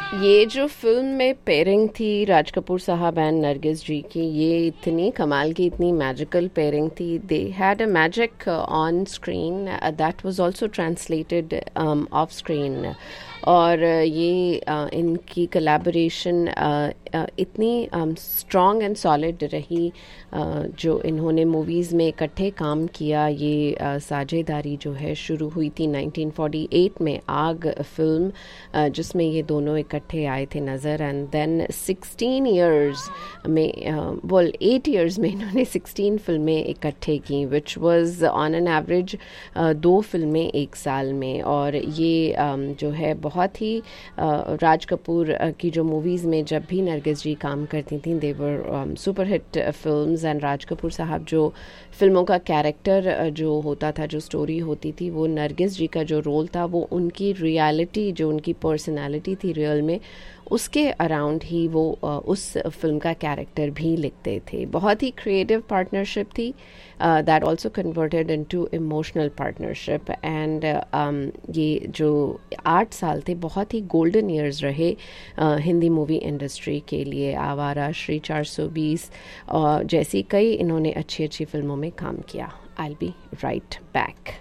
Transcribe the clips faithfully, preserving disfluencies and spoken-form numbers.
ये जो फिल्म में पेयरिंग थी राज कपूर साहब एंड नरगिस जी की, ये इतनी कमाल की, इतनी मैजिकल पेयरिंग थी. They had a magic on screen that was also translated of screen. और ये uh, इनकी कोलैबोरेशन uh, uh, इतनी स्ट्रॉन्ग एंड सॉलिड रही. uh, जो इन्होंने मूवीज़ में इकट्ठे काम किया, ये uh, साझेदारी जो है शुरू हुई थी नाइनटीन फोर्टी एट में, आग फिल्म, uh, जिसमें ये दोनों इकट्ठे आए थे नज़र. एंड देन सिक्सटीन ईयर्स में, वेल एट ईयर्स में इन्होंने सिक्सटीन फिल्में इकट्ठे की, which was on an average दो फिल्में एक साल में. और ये um, जो है बहुत ही राज कपूर की जो मूवीज़ में जब भी नरगिस जी काम करती थी, दे वर super hit films. And Raj Kapoor साहब जो फिल्मों का कैरेक्टर जो होता था, जो स्टोरी होती थी, वो नरगिस जी का जो रोल था, वो उनकी रियलिटी, जो उनकी पर्सनालिटी थी रियल में, उसके अराउंड ही वो उस फिल्म का कैरेक्टर भी लिखते थे. बहुत ही क्रिएटिव पार्टनरशिप थी that also converted into emotional partnership. And ये जो आठ साल थे बहुत ही गोल्डन ईयर्स रहे uh, हिंदी मूवी इंडस्ट्री के लिए. आवारा, श्री चार सौ बीस uh, जैसी कई इन्होंने अच्छी अच्छी फिल्मों में काम किया. आई बी राइट बैक.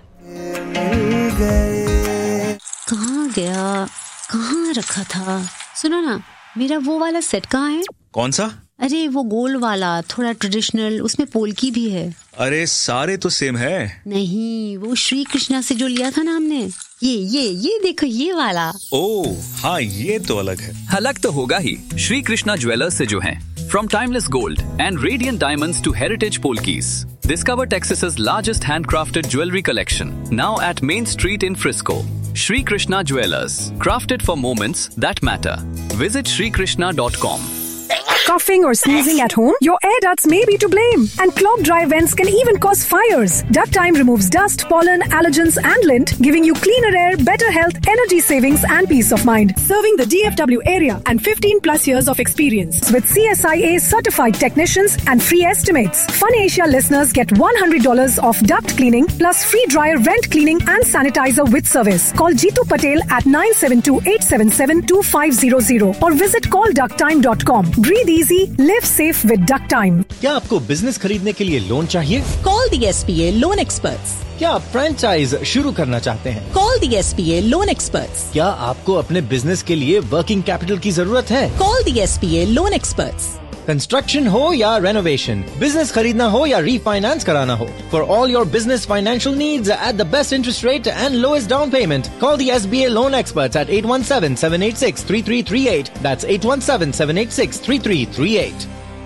कहाँ गया, कहाँ रखा था? सुनो ना, मेरा वो वाला सेट कहाँ है? कौन सा? अरे वो गोल वाला, थोड़ा ट्रेडिशनल, उसमें पोल्की भी है. अरे सारे तो सेम है. नहीं, वो श्री कृष्णा से जो लिया था ना हमने, ये ये ये देखो, ये वाला. ओह हाँ, ये तो अलग है. अलग तो होगा ही. श्री कृष्णा ज्वेलर्स से जो हैं, from timeless gold and radiant diamonds to heritage polkis. Discover Texas's largest handcrafted jewelry collection, now at Main Street in Frisco. Shri Krishna Jewelers, crafted for moments that matter. Visit shri krishna dot com. Coughing or sneezing at home? Your air ducts may be to blame, and clogged dry vents can even cause fires. Duct Time removes dust, pollen, allergens and lint, giving you cleaner air, better health, energy savings and peace of mind. Serving the D F W area and fifteen plus years of experience with C S I A certified technicians and free estimates. Fun Asia listeners get one hundred dollars off duct cleaning plus free dryer vent cleaning and sanitizer with service. Call Jeetu Patel at nine seven two eight seven seven two five zero zero or visit call duct time dot com. Breathe easy, live safe with Duct Time. क्या आपको business खरीदने के लिए loan चाहिए? Call the S P A Loan Experts. क्या आप franchise शुरू करना चाहते हैं? Call the S P A Loan Experts. क्या आपको अपने बिजनेस के लिए वर्किंग कैपिटल की जरूरत है? Call the S P A Loan Experts. Construction हो या रेनोवेशन, बिजनेस खरीदना हो या रीफाइनेंस कराना हो, for all your business financial needs at the best interest rate and lowest down payment, call the S B A loan experts eight eight one seven seven eight six three three three eight. That's eight one seven seven eight six three three three eight.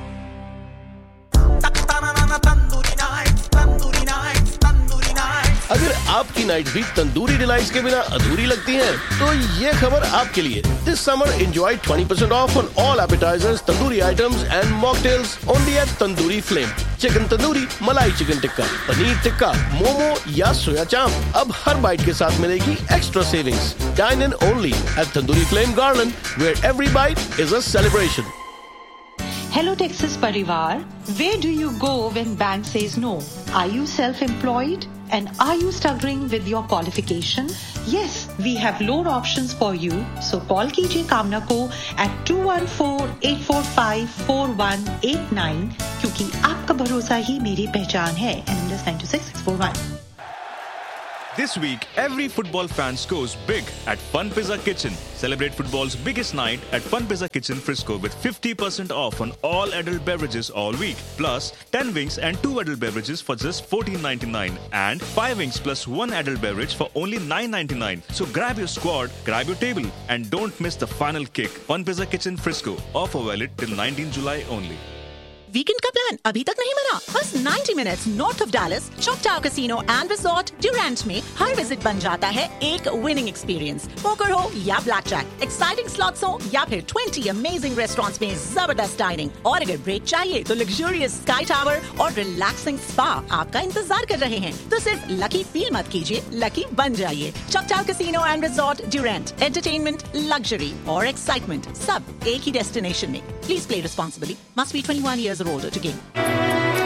अगर आपकी night भी tandoori delights के बिना अधूरी लगती है, तो ये खबर आपके लिए. This summer enjoy twenty percent of on all appetisers, tandoori items and mocktails only eight tandoori flame. Chicken tandoori, मलाई चिकन टिक्का, पनीर टिक्का, मोमो या सोया चाप, अब हर बाइट के साथ मिलेगी extra savings. Dine in only eight tandoori flame garden, where every bite is a celebration. Hello Texas Parivar, where do you go when bank says no? Are you self-employed? And are you struggling with your qualification? Yes, we have loan options for you. So call कीजिए कामना को at two one four eight four five four one eight nine, क्योंकि आपका भरोसा ही मेरी पहचान है. N M L S nine two six six four one. This week, every football fan scores big at Fun Pizza Kitchen. Celebrate football's biggest night at Fun Pizza Kitchen Frisco with fifty percent off on all adult beverages all week. Plus, ten wings and two adult beverages for just fourteen ninety-nine. And five wings plus one adult beverage for only nine ninety-nine. So grab your squad, grab your table, and don't miss the final kick. Fun Pizza Kitchen Frisco. Offer valid till nineteenth July only. Weekend का plan अभी तक नहीं बना? बस ninety minutes north of Dallas, चॉकटाव casino and resort Durand में हर visit बन जाता है एक विनिंग एक्सपीरियंस. पोकर हो या ब्लैक जैक, एक्साइटिंग स्लॉट्स हो या फिर twenty अमेजिंग रेस्टोरेंट्स में जबरदस्त डाइनिंग. और अगर ब्रेक चाहिए तो लग्जूरियस स्काई टावर और रिलैक्सिंग स्पा आपका इंतजार कर रहे हैं. तो सिर्फ लकी फील मत कीजिए, लकी बन जाइए. चॉकटाव casino and resort Durand, entertainment, luxury और एक्साइटमेंट सब एक ही डेस्टिनेशन में. Please play responsibly. Must be twenty-one years or older to game.